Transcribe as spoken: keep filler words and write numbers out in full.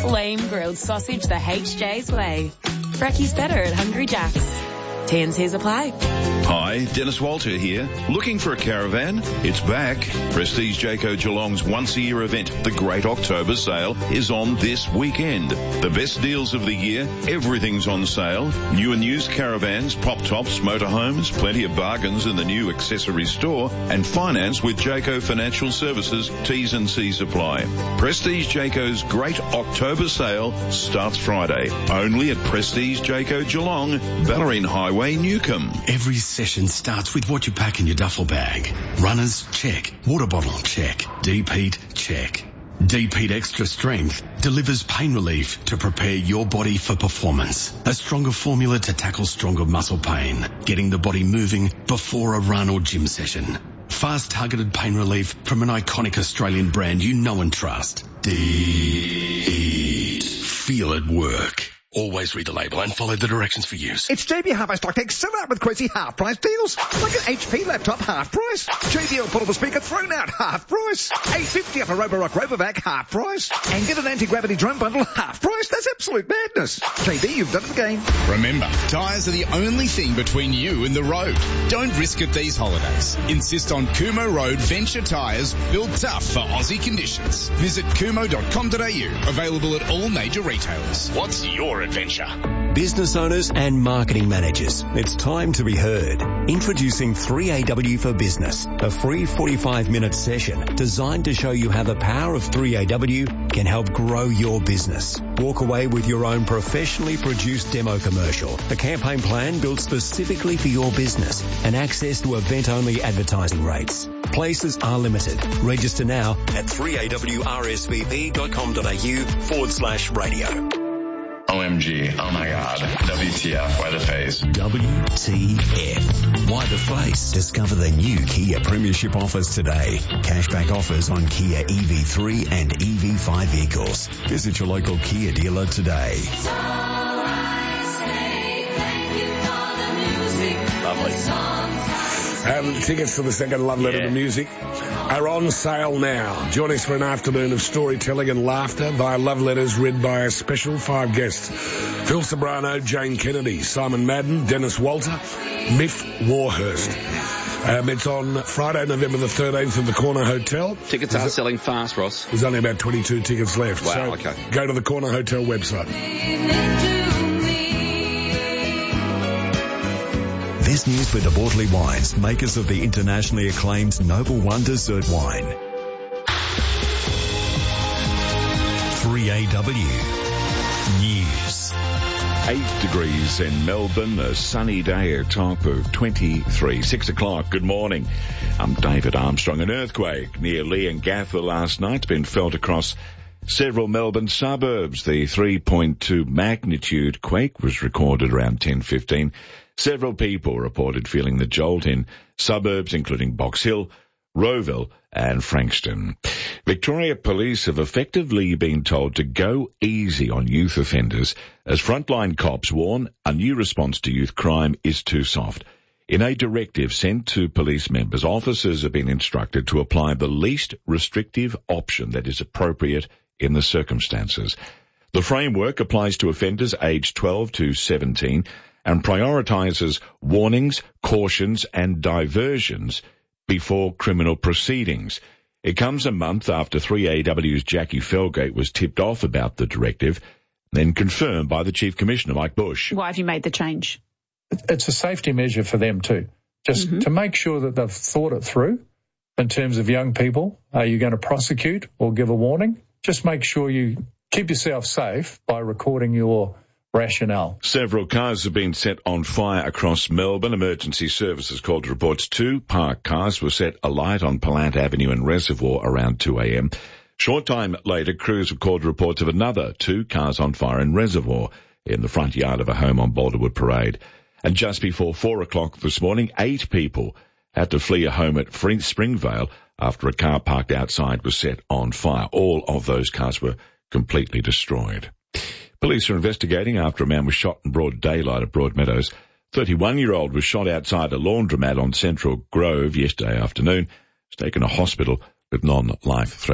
Flame grilled sausage the H J's way. Brekkies better at Hungry Jack's. T and C's apply. Hi, Dennis Walter here. Looking for a caravan? It's back. Prestige Jayco Geelong's once-a-year event, the Great October Sale, is on this weekend. The best deals of the year, everything's on sale. New and used caravans, pop-tops, motorhomes, plenty of bargains in the new accessory store, and finance with Jayco Financial Services. T's and C's apply. Prestige Jayco's Great October Sale starts Friday, only at Prestige Jayco Geelong, Ballerine Highway, Newcomb. Every session starts with what you pack in your duffel bag. Runners, check. Water bottle, check. Deep heat, check. Deep Heat Extra Strength delivers pain relief to prepare your body for performance. A stronger formula to tackle stronger muscle pain, getting the body moving before a run or gym session. Fast targeted pain relief from an iconic Australian brand you know and trust. Deep. Feel it work. Always read the label and follow the directions for use. It's J B Hi-Fi Stock Take still out with crazy half-price deals. Like an H P laptop, half-price. J B L portable speaker thrown out, half-price. eight fifty up a Roborock Robovac, half-price. And get an anti-gravity drone bundle, half-price. That's absolute madness. J B, you've done it again. Remember, tyres are the only thing between you and the road. Don't risk it these holidays. Insist on Kumo Road Venture Tyres, built tough for Aussie conditions. Visit kumo dot com dot a u. Available at all major retailers. What's your adventure? Business owners and marketing managers, it's time to be heard. Introducing three A W for Business, a free forty-five minute session designed to show you how the power of three A W can help grow your business. Walk away with your own professionally produced demo commercial, a campaign plan built specifically for your business, and access to event-only advertising rates. Places are limited. Register now at three a w r s v p dot com dot a u forward slash radio. O M G, oh my god, W T F, why the face? W T F. Why the face? Discover the new Kia Premiership offers today. Cashback offers on Kia E V three and E V five vehicles. Visit your local Kia dealer today. So I say thank you for the music. Lovely. Um, tickets for the second Love Letter Yeah. to Music are on sale now. Join us for an afternoon of storytelling and laughter via love letters read by a special five guests. Phil Sobrano, Jane Kennedy, Simon Madden, Dennis Walter, Miff Warhurst. Um, it's on Friday, November the thirteenth at the Corner Hotel. Tickets are selling fast, Ross. There's only about twenty-two tickets left. Wow, so okay. Go to the Corner Hotel website. This news for De Bortley Wines, makers of the internationally acclaimed Noble One Dessert Wine. three A W News. Eight degrees in Melbourne, a sunny day, a top of twenty-three. Six o'clock, good morning. I'm David Armstrong. An earthquake near Leongatha last night's been felt across several Melbourne suburbs. The three point two magnitude quake was recorded around ten fifteen. Several people reported feeling the jolt in suburbs including Box Hill, Rowville and Frankston. Victoria Police have effectively been told to go easy on youth offenders as frontline cops warn a new response to youth crime is too soft. In a directive sent to police members, officers have been instructed to apply the least restrictive option that is appropriate in the circumstances. The framework applies to offenders aged twelve to seventeen and prioritises warnings, cautions and diversions before criminal proceedings. It comes a month after three A W's Jackie Felgate was tipped off about the directive, then confirmed by the Chief Commissioner, Mike Bush. Why have you made the change? It's a safety measure for them too, just mm-hmm. to make sure that they've thought it through in terms of young people. Are you going to prosecute or give a warning? Just make sure you keep yourself safe by recording your rationale. Several cars have been set on fire across Melbourne. Emergency services called to reports two parked cars were set alight on Pallant Avenue and Reservoir around two a m. Short time later, crews were called to reports of another two cars on fire in Reservoir in the front yard of a home on Boulderwood Parade. And just before four o'clock this morning, eight people had to flee a home at Springvale after a car parked outside was set on fire. All of those cars were completely destroyed. Police are investigating after a man was shot in broad daylight at Broadmeadows. thirty-one-year-old was shot outside a laundromat on Central Grove yesterday afternoon. He's taken to hospital with non-life threat.